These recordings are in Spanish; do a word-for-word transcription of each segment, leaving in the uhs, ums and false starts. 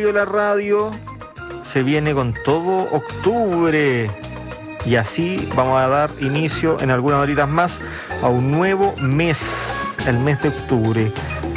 Vivo la Radio se viene con todo octubre. Y así vamos a dar inicio en algunas horitas más a un nuevo mes, el mes de octubre.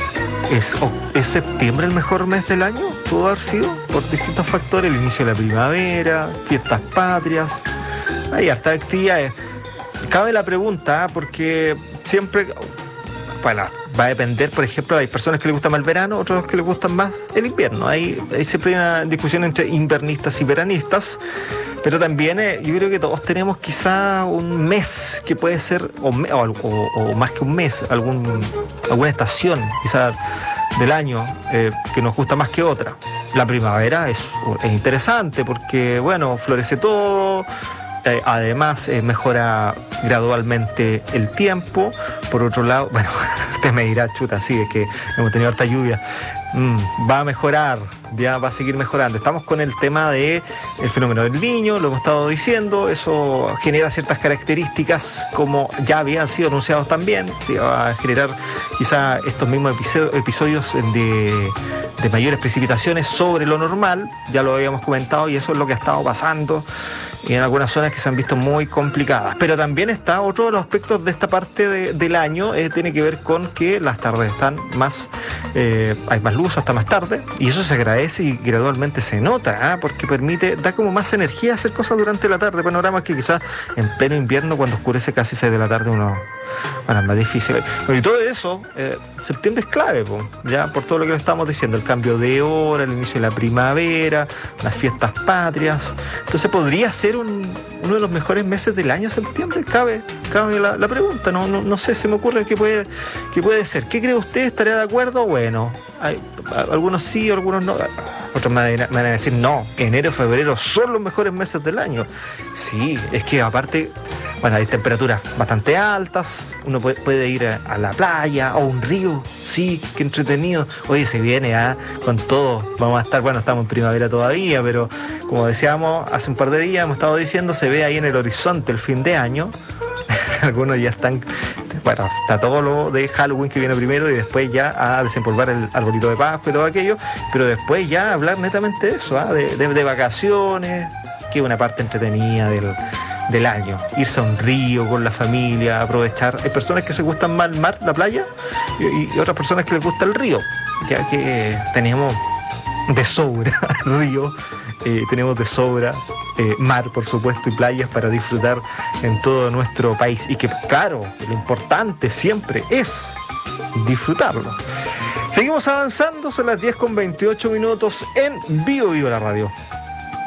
¿Es, ¿Es septiembre el mejor mes del año? Pudo haber sido por distintos factores, el inicio de la primavera, fiestas patrias, hay hartas actividades. Cabe la pregunta, ¿eh? Porque siempre, bueno, va a depender, por ejemplo, hay personas que les gusta más el verano, otros que les gustan más el invierno. Hay, hay siempre una discusión entre invernistas y veranistas. Pero también eh, yo creo que todos tenemos quizá un mes que puede ser, o, o, o más que un mes, algún, alguna estación quizá del año eh, que nos gusta más que otra. La primavera es, es interesante porque, bueno, florece todo, eh, además eh, mejora gradualmente el tiempo. Por otro lado, bueno, usted me dirá, chuta, sí, es que hemos tenido harta lluvia. Mm, va a mejorar, ya va a seguir mejorando. Estamos con el tema de el fenómeno del Niño, lo hemos estado diciendo, eso genera ciertas características como ya habían sido anunciados también, sí, va a generar quizá estos mismos episodios de, de mayores precipitaciones sobre lo normal, ya lo habíamos comentado y eso es lo que ha estado pasando en algunas zonas que se han visto muy complicadas. Pero también está otro de los aspectos de esta parte de, del año, eh, tiene que ver con que las tardes están más, eh, hay más luz hasta más tarde, y eso se agradece y gradualmente se nota, ¿eh? Porque permite, da como más energía a hacer cosas durante la tarde, panoramas que quizás en pleno invierno, cuando oscurece casi seis de la tarde, uno, bueno, es más difícil. Y todo eso, eh, septiembre es clave, po, ya por todo lo que le estamos diciendo, el cambio de hora, el inicio de la primavera, las fiestas patrias. Entonces podría ser un, uno de los mejores meses del año, septiembre. Cabe, cabe la, la pregunta, no, no, no sé, se me ocurre que puede, que puede ser. ¿Qué cree usted? ¿Estaría de acuerdo? Bueno, hay, algunos sí, algunos no. Otros me van a decir, no, enero y febrero son los mejores meses del año. Sí, es que aparte, bueno, hay temperaturas bastante altas, uno puede, puede ir a, a la playa, a un río, sí, qué entretenido. Oye, se viene ¿eh? con todo, vamos a estar, bueno, estamos en primavera todavía, pero como decíamos hace un par de días, hemos estado diciendo, se ve ahí en el horizonte el fin de año. Algunos ya están, bueno, está todo lo de Halloween que viene primero y después ya a desempolvar el arbolito de Pascua y todo aquello, pero después ya hablar netamente de eso, ¿eh? de, de, de vacaciones, que es una parte entretenida del, del año, irse a un río con la familia, aprovechar. Hay personas que se gustan más el mar, la playa, y, y otras personas que les gusta el río, ya que tenemos de sobra río, eh, tenemos de sobra eh, mar, por supuesto, y playas para disfrutar en todo nuestro país. Y que, claro, lo importante siempre es disfrutarlo. Seguimos avanzando, son las diez con veintiocho minutos en Vivo Vivo la Radio.